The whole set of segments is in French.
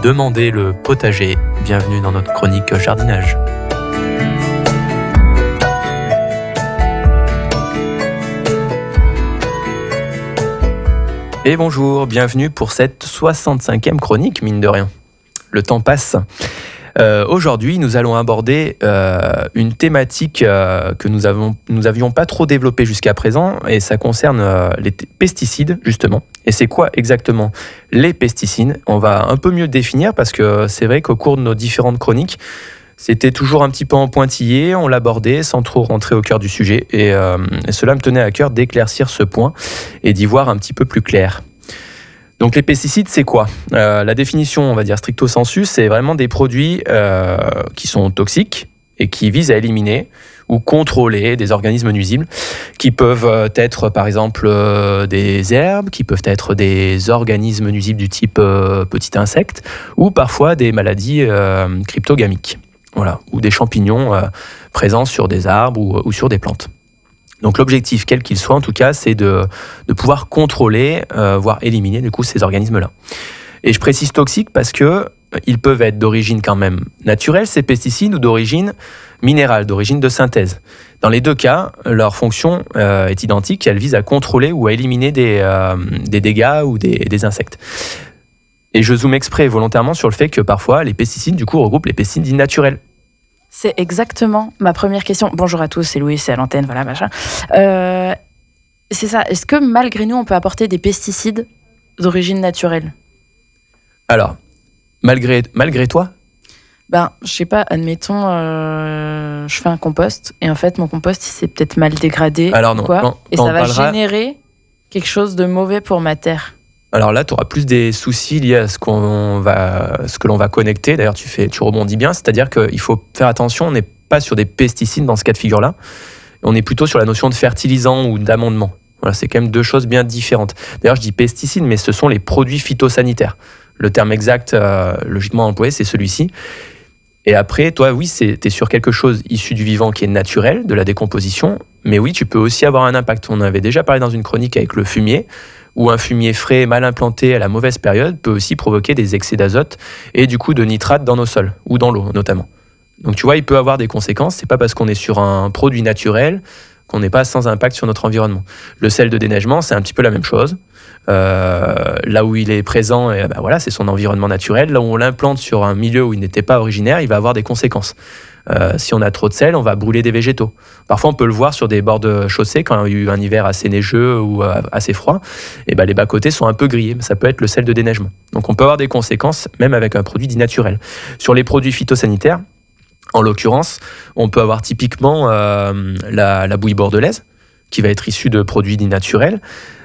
Demandez le potager. Bienvenue dans notre chronique jardinage. Et bonjour, bienvenue pour cette 65e chronique, mine de rien. Le temps passe. Aujourd'hui, nous allons aborder une thématique que nous avions pas trop développée jusqu'à présent, et ça concerne les pesticides, justement. Et c'est quoi exactement les pesticides ? On va un peu mieux définir, parce que c'est vrai qu'au cours de nos différentes chroniques, c'était toujours un petit peu en pointillé, on l'abordait sans trop rentrer au cœur du sujet, et cela me tenait à cœur d'éclaircir ce point et d'y voir un petit peu plus clair. Donc les pesticides, c'est quoi ? La définition, on va dire stricto sensu, c'est vraiment des produits qui sont toxiques et qui visent à éliminer ou contrôler des organismes nuisibles qui peuvent être par exemple des herbes, qui peuvent être des organismes nuisibles du type petit insecte, ou parfois des maladies cryptogamiques, voilà, ou des champignons présents sur des arbres ou sur des plantes. Donc l'objectif, quel qu'il soit en tout cas, c'est de pouvoir contrôler, voire éliminer du coup ces organismes-là. Et je précise toxiques parce que ils peuvent être d'origine quand même naturelle, ces pesticides, ou d'origine minérale, d'origine de synthèse. Dans les deux cas, leur fonction est identique, elle vise à contrôler ou à éliminer des dégâts ou des insectes. Et je zoome exprès volontairement sur le fait que parfois les pesticides du coup regroupent les pesticides dits naturels. C'est exactement ma première question. Bonjour à tous, c'est Louis, c'est à l'antenne, voilà, machin. C'est ça, est-ce que malgré nous, on peut apporter des pesticides d'origine naturelle ? Alors, malgré toi ? Je sais pas, admettons, je fais un compost, et en fait, mon compost, il s'est peut-être mal dégradé, alors non, et ça va générer quelque chose de mauvais pour ma terre. Alors là, tu auras plus des soucis liés à ce que l'on va connecter. D'ailleurs, tu rebondis bien. C'est-à-dire qu'il faut faire attention, on n'est pas sur des pesticides dans ce cas de figure-là. On est plutôt sur la notion de fertilisant ou d'amendement. Voilà, c'est quand même deux choses bien différentes. D'ailleurs, je dis pesticides, mais ce sont les produits phytosanitaires. Le terme exact, logiquement employé, c'est celui-ci. Et après, toi, oui, tu es sur quelque chose issu du vivant qui est naturel, de la décomposition. Mais oui, tu peux aussi avoir un impact. On en avait déjà parlé dans une chronique avec le fumier, où un fumier frais mal implanté à la mauvaise période peut aussi provoquer des excès d'azote et du coup de nitrate dans nos sols, ou dans l'eau notamment. Donc tu vois, il peut avoir des conséquences, c'est pas parce qu'on est sur un produit naturel qu'on n'est pas sans impact sur notre environnement. Le sel de déneigement, c'est un petit peu la même chose. Là où il est présent, voilà, c'est son environnement naturel. Là où on l'implante sur un milieu où il n'était pas originaire, il va avoir des conséquences. Si on a trop de sel, on va brûler des végétaux. Parfois, on peut le voir sur des bords de chaussée quand il y a eu un hiver assez neigeux ou assez froid. Et les bas-côtés sont un peu grillés. Ça peut être le sel de déneigement. Donc, on peut avoir des conséquences, même avec un produit dit naturel. Sur les produits phytosanitaires, en l'occurrence, on peut avoir typiquement la bouillie bordelaise, qui va être issue de produits dits naturels,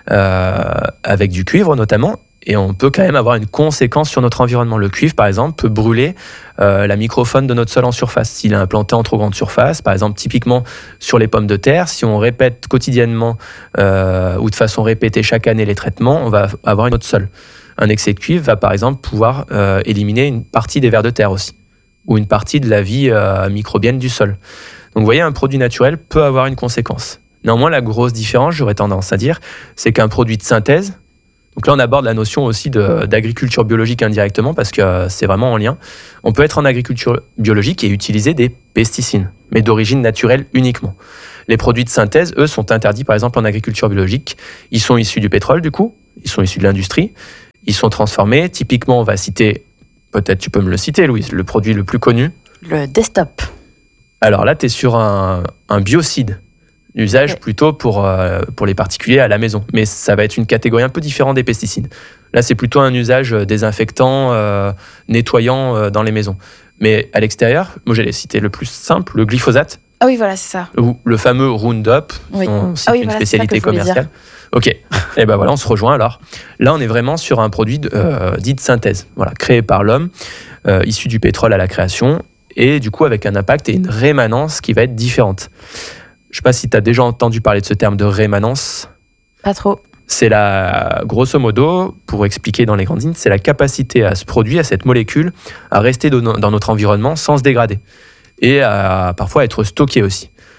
avec du cuivre notamment. Et on peut quand même avoir une conséquence sur notre environnement. Le cuivre, par exemple, peut brûler la microfaune de notre sol en surface. S'il est implanté en trop grande surface, par exemple, typiquement sur les pommes de terre, si on répète quotidiennement ou de façon répétée chaque année les traitements, on va avoir une autre sol. Un excès de cuivre va, par exemple, pouvoir éliminer une partie des vers de terre aussi, ou une partie de la vie microbienne du sol. Donc, vous voyez, un produit naturel peut avoir une conséquence. Néanmoins, la grosse différence, j'aurais tendance à dire, c'est qu'un produit de synthèse, donc là, on aborde la notion aussi d'agriculture biologique indirectement parce que c'est vraiment en lien. On peut être en agriculture biologique et utiliser des pesticides, mais d'origine naturelle uniquement. Les produits de synthèse, eux, sont interdits par exemple en agriculture biologique. Ils sont issus du pétrole du coup, ils sont issus de l'industrie, ils sont transformés. Typiquement, on va citer, peut-être tu peux me le citer Louise, le produit le plus connu. Le Destop. Alors là, tu es sur un biocide. Usage plutôt pour les particuliers à la maison. Mais ça va être une catégorie un peu différente des pesticides. Là, c'est plutôt un usage désinfectant, nettoyant dans les maisons. Mais à l'extérieur, moi j'ai cité le plus simple, le glyphosate. Ah oui, voilà, c'est ça. Ou le fameux Roundup, c'est une spécialité commerciale. Ok, et voilà, on se rejoint alors. Là, on est vraiment sur un produit dit de synthèse, voilà, créé par l'homme, issu du pétrole à la création, et du coup avec un impact et une rémanence qui va être différente. Je ne sais pas si tu as déjà entendu parler de ce terme de rémanence. Pas trop. C'est grosso modo, pour expliquer dans les grandes lignes, c'est la capacité à ce produit, à cette molécule, à rester dans notre environnement sans se dégrader. Et à parfois être stocké aussi.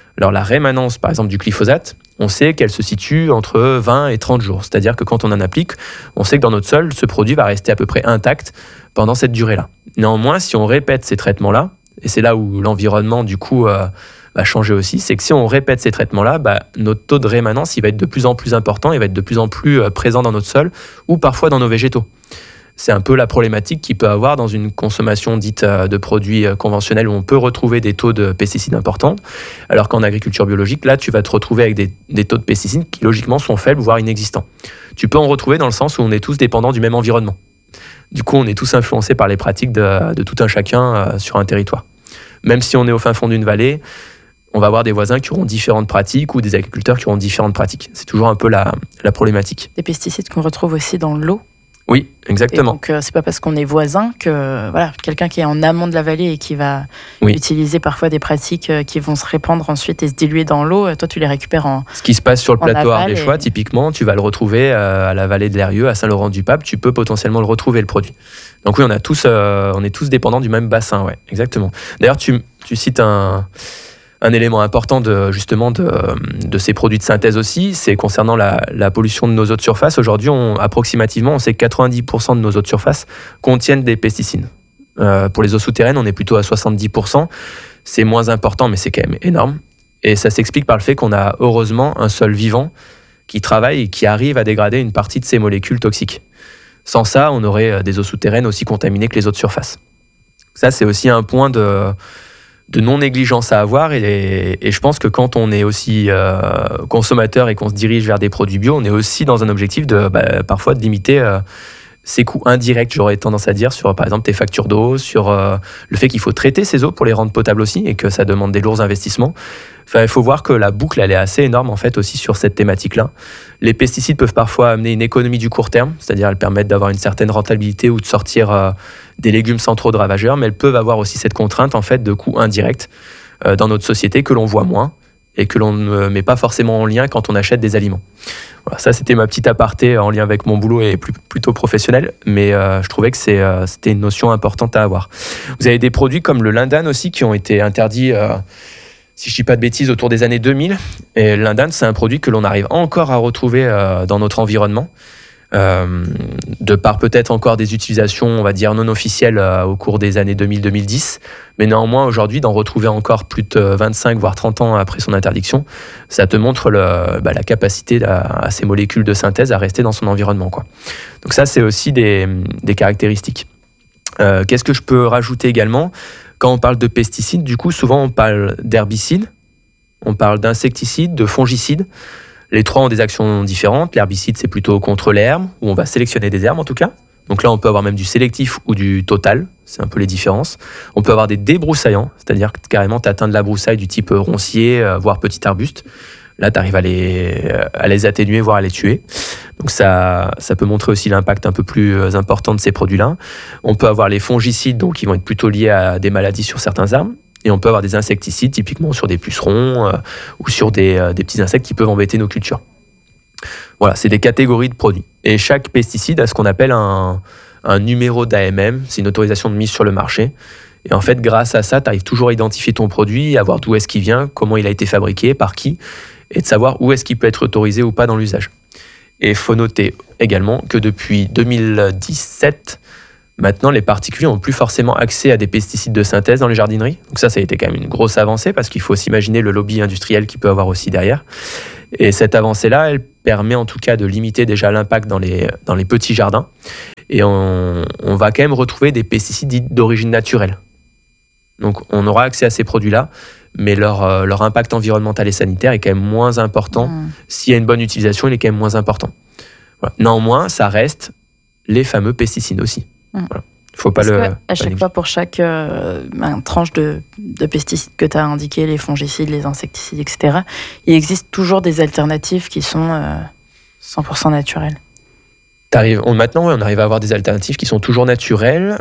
Alors la rémanence, par exemple, du glyphosate, on sait qu'elle se situe entre 20 et 30 jours. C'est-à-dire que quand on en applique, on sait que dans notre sol, ce produit va rester à peu près intact pendant cette durée-là. Néanmoins, si on répète ces traitements-là, et c'est là où l'environnement, du coup, va changer aussi, c'est que si on répète ces traitements-là, notre taux de rémanence, il va être de plus en plus important, il va être de plus en plus présent dans notre sol ou parfois dans nos végétaux. C'est un peu la problématique qu'il peut avoir dans une consommation dite de produits conventionnels où on peut retrouver des taux de pesticides importants, alors qu'en agriculture biologique, là, tu vas te retrouver avec des taux de pesticides qui, logiquement, sont faibles, voire inexistants. Tu peux en retrouver dans le sens où on est tous dépendants du même environnement. Du coup, on est tous influencés par les pratiques de tout un chacun sur un territoire. Même si on est au fin fond d'une vallée, on va avoir des voisins qui auront différentes pratiques ou des agriculteurs qui auront différentes pratiques. C'est toujours un peu la problématique. Des pesticides qu'on retrouve aussi dans l'eau. Oui, exactement. Et donc, c'est pas parce qu'on est voisin que quelqu'un qui est en amont de la vallée et qui va utiliser parfois des pratiques qui vont se répandre ensuite et se diluer dans l'eau, toi, tu les récupères en Ce qui se passe sur le plateau ardéchois, typiquement, tu vas le retrouver à la vallée de l'Eyrieux, à Saint-Laurent-du-Pape, tu peux potentiellement le retrouver, le produit. Donc oui, on est tous dépendants du même bassin, ouais, exactement. D'ailleurs, tu cites un élément important de ces produits de synthèse aussi, c'est concernant la pollution de nos eaux de surface. Aujourd'hui, approximativement, on sait que 90% de nos eaux de surface contiennent des pesticides. Pour les eaux souterraines, on est plutôt à 70%. C'est moins important, mais c'est quand même énorme. Et ça s'explique par le fait qu'on a heureusement un sol vivant qui travaille et qui arrive à dégrader une partie de ces molécules toxiques. Sans ça, on aurait des eaux souterraines aussi contaminées que les eaux de surface. Ça, c'est aussi un point de non-négligence à avoir et je pense que quand on est aussi consommateur et qu'on se dirige vers des produits bio, on est aussi dans un objectif parfois de limiter ces coûts indirects, j'aurais tendance à dire, sur par exemple tes factures d'eau, sur le fait qu'il faut traiter ces eaux pour les rendre potables aussi et que ça demande des lourds investissements. Enfin, il faut voir que la boucle, elle est assez énorme en fait aussi sur cette thématique-là. Les pesticides peuvent parfois amener une économie du court terme, c'est-à-dire elles permettent d'avoir une certaine rentabilité ou de sortir des légumes sans trop de ravageurs, mais elles peuvent avoir aussi cette contrainte en fait de coûts indirects dans notre société que l'on voit moins et que l'on ne met pas forcément en lien quand on achète des aliments. Voilà, ça c'était ma petite aparté en lien avec mon boulot et plutôt professionnel, mais je trouvais que c'était une notion importante à avoir. Vous avez des produits comme le lindane aussi qui ont été interdits, si je ne dis pas de bêtises, autour des années 2000. Et le lindane, c'est un produit que l'on arrive encore à retrouver dans notre environnement, de par peut-être encore des utilisations, on va dire, non officielles au cours des années 2000-2010. Mais néanmoins, aujourd'hui, d'en retrouver encore plus de 25, voire 30 ans après son interdiction, ça te montre la capacité à ces molécules de synthèse à rester dans son environnement, quoi. Donc ça, c'est aussi des caractéristiques. Qu'est-ce que je peux rajouter également ? Quand on parle de pesticides, du coup, souvent on parle d'herbicides, on parle d'insecticides, de fongicides. Les trois ont des actions différentes. L'herbicide, c'est plutôt contre les herbes, où on va sélectionner des herbes en tout cas. Donc là, on peut avoir même du sélectif ou du total. C'est un peu les différences. On peut avoir des débroussaillants, c'est-à-dire que carrément, tu atteins de la broussaille du type roncier, voire petit arbuste. Là, tu arrives à les atténuer, voire à les tuer. Donc ça peut montrer aussi l'impact un peu plus important de ces produits-là. On peut avoir les fongicides, donc qui vont être plutôt liés à des maladies sur certains arbres. Et on peut avoir des insecticides, typiquement sur des pucerons ou sur des petits insectes qui peuvent embêter nos cultures. Voilà, c'est des catégories de produits. Et chaque pesticide a ce qu'on appelle un numéro d'AMM, c'est une autorisation de mise sur le marché. Et en fait, grâce à ça, tu arrives toujours à identifier ton produit, à voir d'où est-ce qu'il vient, comment il a été fabriqué, par qui, et de savoir où est-ce qu'il peut être autorisé ou pas dans l'usage. Et il faut noter également que depuis 2017, maintenant, les particuliers n'ont plus forcément accès à des pesticides de synthèse dans les jardineries. Donc ça a été quand même une grosse avancée parce qu'il faut s'imaginer le lobby industriel qu'il peut avoir aussi derrière. Et cette avancée-là, elle permet en tout cas de limiter déjà l'impact dans les petits jardins. Et on va quand même retrouver des pesticides dits d'origine naturelle. Donc on aura accès à ces produits-là, mais leur impact environnemental et sanitaire est quand même moins important. S'il y a une bonne utilisation, il est quand même moins important. Voilà. Néanmoins, ça reste les fameux pesticides aussi. Voilà. Faut pas à chaque fois, pour chaque tranche de pesticides que tu as indiqué, les fongicides, les insecticides, etc., il existe toujours des alternatives qui sont 100% naturelles. Maintenant, on arrive à avoir des alternatives qui sont toujours naturelles,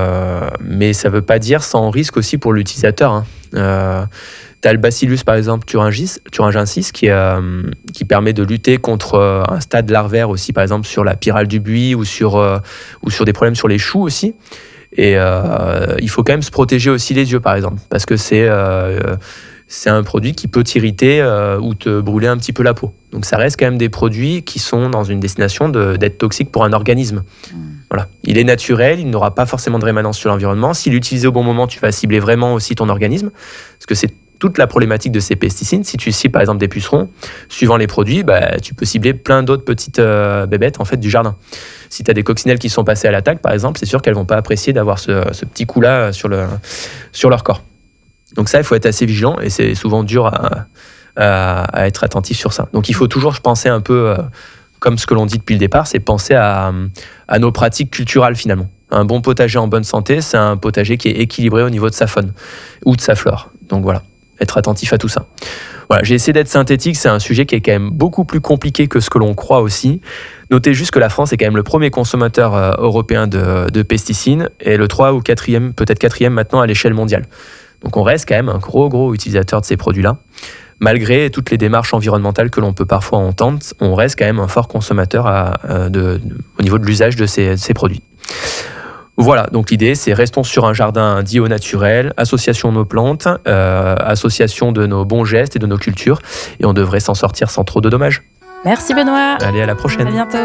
mais ça ne veut pas dire sans risque aussi pour l'utilisateur. Tu as le Bacillus, par exemple, thuringiensis, qui permet de lutter contre un stade larvaire aussi, par exemple, sur la pyrale du buis ou sur des problèmes sur les choux aussi. Et il faut quand même se protéger aussi les yeux, par exemple, parce que c'est c'est un produit qui peut t'irriter ou te brûler un petit peu la peau. Donc ça reste quand même des produits qui sont dans une destination d'être toxiques pour un organisme. Voilà. Il est naturel, il n'aura pas forcément de rémanence sur l'environnement. S'il est utilisé au bon moment, tu vas cibler vraiment aussi ton organisme, parce que c'est toute la problématique de ces pesticides. Si tu cibles par exemple des pucerons, suivant les produits, tu peux cibler plein d'autres petites bébêtes en fait, du jardin. Si tu as des coccinelles qui sont passées à l'attaque, par exemple, c'est sûr qu'elles ne vont pas apprécier d'avoir ce petit coup-là sur leur corps. Donc ça, il faut être assez vigilant et c'est souvent dur à être attentif sur ça. Donc il faut toujours penser un peu, comme ce que l'on dit depuis le départ, c'est penser à nos pratiques culturelles finalement. Un bon potager en bonne santé, c'est un potager qui est équilibré au niveau de sa faune ou de sa flore. Donc voilà, être attentif à tout ça. Voilà, j'ai essayé d'être synthétique, c'est un sujet qui est quand même beaucoup plus compliqué que ce que l'on croit aussi. Notez juste que la France est quand même le premier consommateur européen de pesticides et le 3 ou 4e, peut-être 4e maintenant à l'échelle mondiale. Donc on reste quand même un gros utilisateur de ces produits-là. Malgré toutes les démarches environnementales que l'on peut parfois entendre, on reste quand même un fort consommateur au niveau de l'usage de ces produits. Voilà, donc l'idée c'est restons sur un jardin dit au naturel, association de nos plantes, association de nos bons gestes et de nos cultures, et on devrait s'en sortir sans trop de dommages. Merci Benoît. Allez, à la prochaine. À bientôt.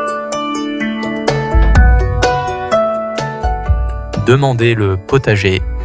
Demandez le potager